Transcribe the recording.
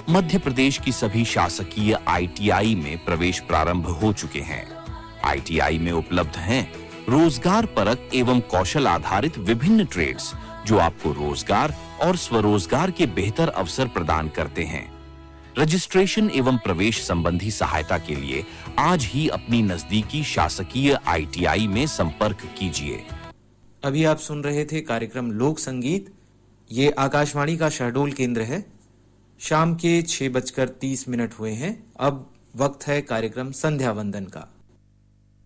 मध्य प्रदेश की सभी शासकीय आईटीआई में प्रवेश प्रारंभ हो चुके हैं। आईटीआई में उपलब्ध हैं रोजगार परक एवं कौशल आधारित विभिन्न ट्रेड्स जो आपको रोजगार और स्वरोजगार के बेहतर अवसर प्रदान करते हैं। रजिस्ट्रेशन एवं प्रवेश संबंधी सहायता के लिए आज ही अपनी नजदीकी शासकीय आईटीआई में संपर्क कीजिए। अभी आप सुन रहे थे कार्यक्रम लोक संगीत। ये आकाशवाणी का शहडोल केंद्र है। शाम के 6:30 हुए हैं। अब वक्त है कार्यक्रम संध्या वंदन का।